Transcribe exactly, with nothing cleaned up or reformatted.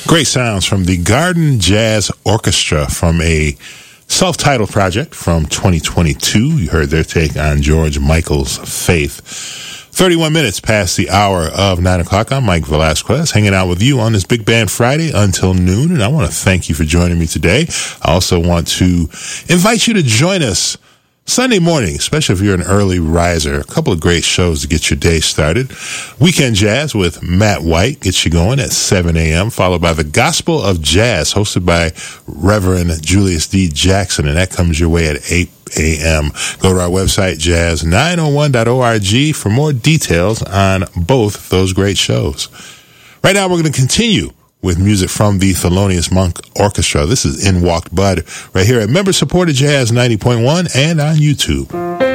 Great sounds from the Garden Jazz Orchestra from a self-titled project from twenty twenty-two. You heard their take on George Michael's Faith. thirty-one minutes past the hour of nine o'clock. I'm Mike Velasquez, hanging out with you on this Big Band Friday until noon, and I want to thank you for joining me today. I also want to invite you to join us Sunday morning, especially if you're an early riser. A couple of great shows to get your day started. Weekend Jazz with Matt White gets you going at seven a.m., followed by the Gospel of Jazz, hosted by Reverend Julius D. Jackson, and that comes your way at eight a.m. Go to our website, jazz nine oh one dot org, for more details on both those great shows. Right now, we're going to continue with music from the Thelonious Monk Orchestra. This is In Walked Bud, right here at Member Supported Jazz ninety point one and on YouTube.